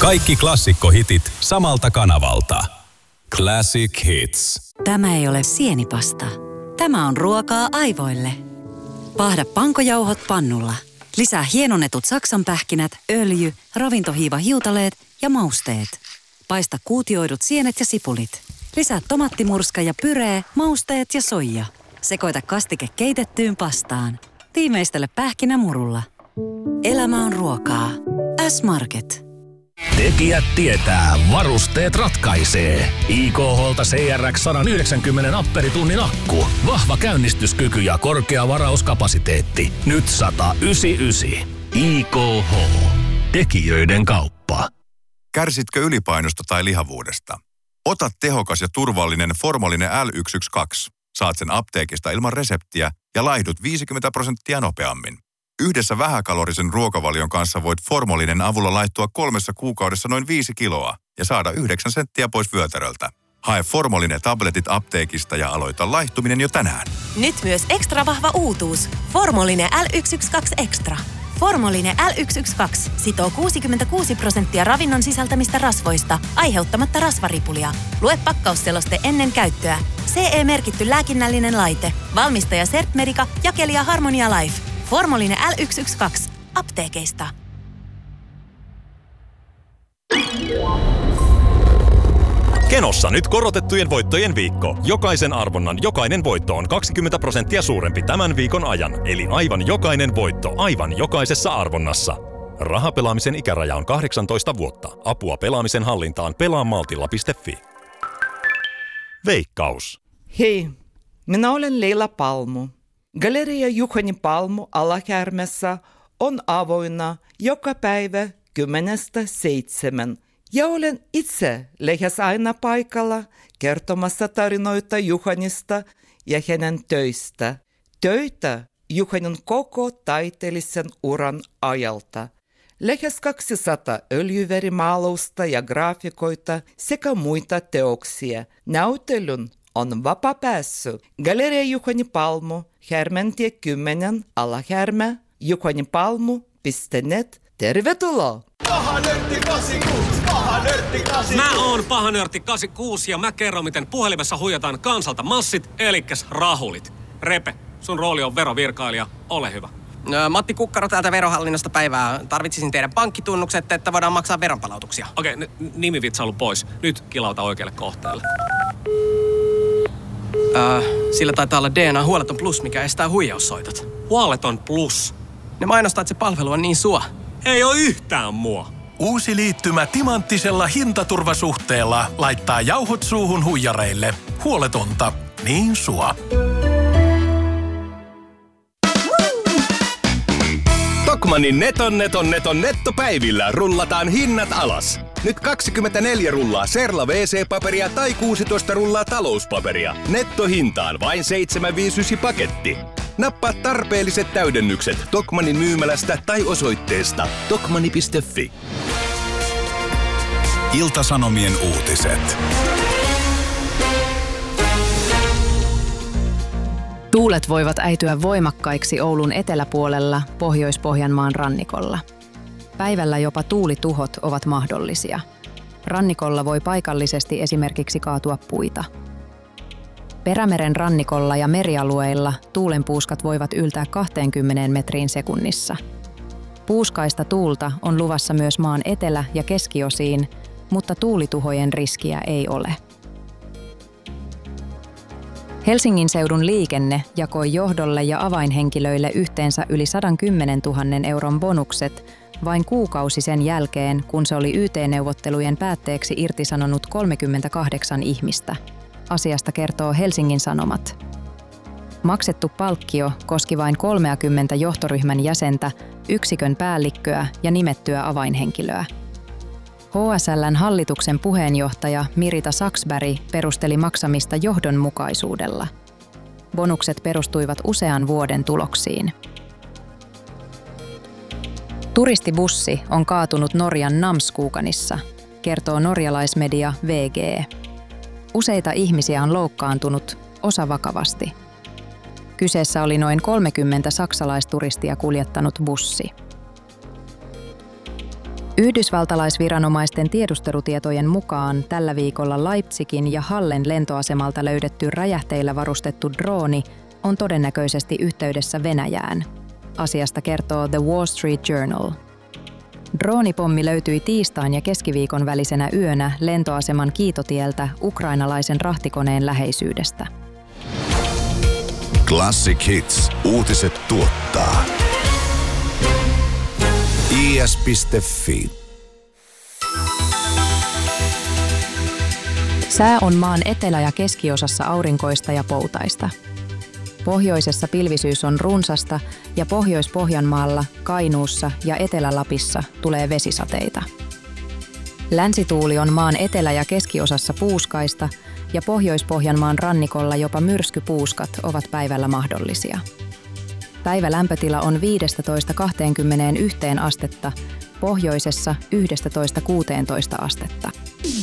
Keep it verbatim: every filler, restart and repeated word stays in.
Kaikki klassikkohitit samalta kanavalta. Classic Hits. Tämä ei ole sienipasta. Tämä on ruokaa aivoille. Paahda pankojauhot pannulla. Lisää hienonnetut saksanpähkinät, öljy, ravintohiiva hiutaleet ja mausteet. Paista kuutioidut sienet ja sipulit. Lisää tomattimurska ja pyree, mausteet ja soija. Sekoita kastike keitettyyn pastaan. Tiimeistele pähkinämurulla. Elämä on ruokaa. S-Market. Tekijät tietää, varusteet ratkaisee. I K H:lta C R X sata yhdeksänkymmentä amperitunnin akku. Vahva käynnistyskyky ja korkea varauskapasiteetti. Nyt sata yhdeksänkymmentäyhdeksän. I K H. Tekijöiden kauppa. Kärsitkö ylipainosta tai lihavuudesta? Ota tehokas ja turvallinen Formolinen L yksi yksi kaksi. Saat sen apteekista ilman reseptiä ja laihdut viisikymmentä prosenttia nopeammin. Yhdessä vähäkalorisen ruokavalion kanssa voit Formolinen avulla laihtua kolmessa kuukaudessa noin viisi kiloa ja saada yhdeksän senttiä pois vyötäröltä. Hae Formolinen tabletit apteekista ja aloita laihtuminen jo tänään. Nyt myös ekstra vahva uutuus. Formolinen L yksi yksi kaksi Extra. Formolinen L yksi yksi kaksi sitoo kuusikymmentäkuusi prosenttia ravinnon sisältämistä rasvoista, aiheuttamatta rasvaripulia. Lue pakkausseloste ennen käyttöä. C E-merkitty lääkinnällinen laite. Valmistaja Sertmedica, jakelija Harmonia Life. Formolinen L yksi yksi kaksi. Apteekeista. Kenossa nyt korotettujen voittojen viikko. Jokaisen arvonnan jokainen voitto on kaksikymmentä prosenttia suurempi tämän viikon ajan. Eli aivan jokainen voitto aivan jokaisessa arvonnassa. Rahapelaamisen ikäraja on kahdeksantoista vuotta. Apua pelaamisen hallintaan pelaamaltilla piste fi. Veikkaus. Hei, minä olen Leila Palmu. Galeria Juhani Palmu Alahärmässä on avoinna joka päivä kymmenestä seitsemän. Ja olen itse lähes aina paikalla kertomassa tarinoita Juhanista ja hänen töistä. Töitä Juhanin koko taiteellisen uran ajalta. Lähes kaksisataa öljyvärimaalausta ja graafikoita sekä muita teoksia. Näytelyn on vapaa pääsy. Galeria Juhani Palmu, Härmäntie kymmenen, Alahärmä, juhanipalmu piste net. Tervetuloa! Paha nörtti kahdeksankymmentäkuusi, paha nörtti kahdeksankymmentäkuusi. Mä oon paha nörtti kahdeksankymmentäkuusi ja mä kerron, miten puhelimessa huijataan kansalta massit, elikkäs rahulit. Repe, sun rooli on verovirkailija, ole hyvä. No, Matti Kukkaro täältä Verohallinnosta päivää. Tarvitsisin teidän pankkitunnukset, että voidaan maksaa veronpalautuksia. Okei, okay, n- nimivitsailu pois. Nyt kilauta oikealle kohteelle. Öö, sillä taitaa olla D N A Huoleton Plus, mikä estää huijaussoitot. Huoleton Plus? Ne mainostaa, että se palvelu on niin sua. Ei oo yhtään mua. Uusi liittymä timanttisella hintaturvasuhteella laittaa jauhot suuhun huijareille. Huoletonta, niin sua. Tokmannin neton neton neton nettopäivillä rullataan hinnat alas. Nyt kaksikymmentäneljä rullaa Serla W C-paperia tai kuusitoista rullaa talouspaperia. Nettohintaan vain seitsemän viisikymmentäyhdeksän paketti. Nappaa tarpeelliset täydennykset Tokmannin myymälästä tai osoitteesta tokmanni piste fi. Ilta-Sanomien uutiset. Tuulet voivat äityä voimakkaiksi Oulun eteläpuolella Pohjois-Pohjanmaan rannikolla. Päivällä jopa tuulituhot ovat mahdollisia. Rannikolla voi paikallisesti esimerkiksi kaatua puita. Perämeren rannikolla ja merialueilla tuulenpuuskat voivat yltää kaksikymmentä metriin sekunnissa. Puuskaista tuulta on luvassa myös maan etelä- ja keskiosiin, mutta tuulituhojen riskiä ei ole. Helsingin seudun liikenne jakoi johdolle ja avainhenkilöille yhteensä yli sata kymmenen tuhatta euron bonukset vain kuukausi sen jälkeen, kun se oli Y T-neuvottelujen päätteeksi irtisanonut kolmekymmentäkahdeksan ihmistä. Asiasta kertoo Helsingin Sanomat. Maksettu palkkio koski vain kolmekymmentä johtoryhmän jäsentä, yksikön päällikköä ja nimettyä avainhenkilöä. H S L:n hallituksen puheenjohtaja Mirita Saksberg perusteli maksamista johdonmukaisuudella. Bonukset perustuivat usean vuoden tuloksiin. Turistibussi on kaatunut Norjan Namskuukanissa, kertoo norjalaismedia V G. Useita ihmisiä on loukkaantunut, osa vakavasti. Kyseessä oli noin kolmekymmentä saksalaisturistia kuljettanut bussi. Yhdysvaltalaisviranomaisten tiedustelutietojen mukaan tällä viikolla Leipzigin ja Hallen lentoasemalta löydetty räjähteillä varustettu drooni on todennäköisesti yhteydessä Venäjään. Asiasta kertoo The Wall Street Journal. Droonipommi löytyi tiistain ja keskiviikon välisenä yönä lentoaseman kiitotieltä ukrainalaisen rahtikoneen läheisyydestä. Classic Hits. Uutiset tuottaa I S piste Fi. Sää on maan etelä- ja keskiosassa aurinkoista ja poutaista. Pohjoisessa pilvisyys on runsasta ja Pohjois-Pohjanmaalla, Kainuussa ja Etelä-Lapissa tulee vesisateita. Länsituuli on maan etelä- ja keskiosassa puuskaista ja Pohjois-Pohjanmaan rannikolla jopa myrskypuuskat ovat päivällä mahdollisia. Päivälämpötila on viisitoista kaksikymmentäyksi astetta, pohjoisessa yksitoista kuusitoista astetta.